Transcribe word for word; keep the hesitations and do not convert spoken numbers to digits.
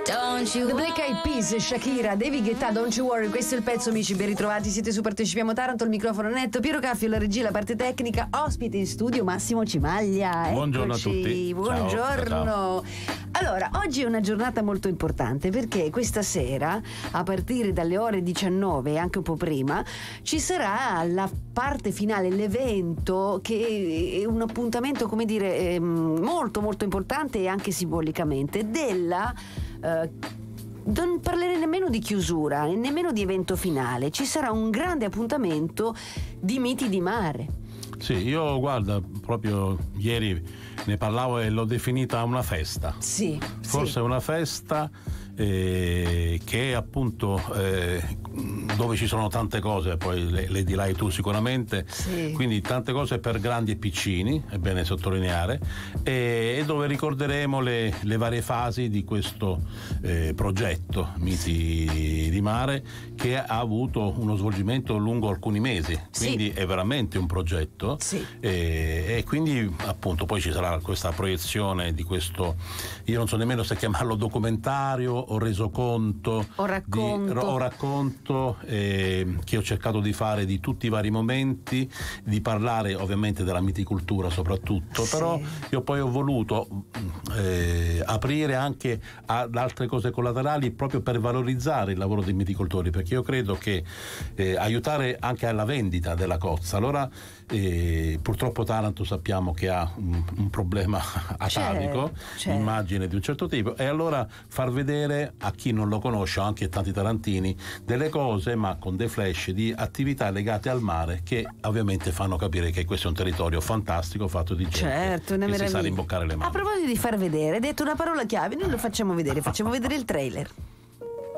Don't you The Black Eyed Peas, Shakira, David Guetta, Don't You Worry. Questo è il pezzo, amici, ben ritrovati, siete su Partecipiamo Taranto, il microfono netto, Piero Caffio, la regia, la parte tecnica, ospite in studio Massimo Cimaglia. Buongiorno Eccoci. a tutti. Buongiorno. Ciao, ciao. Allora, oggi è una giornata molto importante perché questa sera, a partire dalle ore diciannove e anche un po' prima, ci sarà la parte finale, l'evento, che è un appuntamento, come dire, ehm, molto molto importante e anche simbolicamente della eh, non parlerei nemmeno di chiusura e nemmeno di evento finale. Ci sarà un grande appuntamento di miti di mare. Sì, io guarda, proprio ieri ne parlavo e l'ho definita una festa. Sì, Forse sì. è una festa eh, che è appunto eh, dove ci sono tante cose, poi le, le dirai tu sicuramente, Sì. Quindi tante cose per grandi e piccini, è bene sottolineare, e, e dove ricorderemo le, le varie fasi di questo eh, progetto Miti di Mare, che ha avuto uno svolgimento lungo alcuni mesi, quindi Sì. è veramente un progetto. Sì. E, e quindi appunto poi ci sarà questa proiezione di questo, io non so nemmeno se chiamarlo documentario o resoconto O racconto. di, o racconto eh, che ho cercato di fare di tutti i vari momenti, di parlare ovviamente della miticoltura soprattutto, Sì. però io poi ho voluto eh, aprire anche ad altre cose collaterali proprio per valorizzare il lavoro dei miticoltori, perché io credo che eh, aiutare anche alla vendita della cozza. Allora eh, purtroppo Taranto sappiamo che ha un, un problema atavico, Certo, certo. immagine di un certo tipo, e allora far vedere a chi non lo conosce, anche tanti tarantini, delle cose ma con dei flash di attività legate al mare che ovviamente fanno capire che questo è un territorio fantastico fatto di gente Certo, una che si sa meraviglia. rimboccare le A mani. proposito di far vedere, hai detto una parola chiave, noi lo facciamo vedere, facciamo vedere il trailer.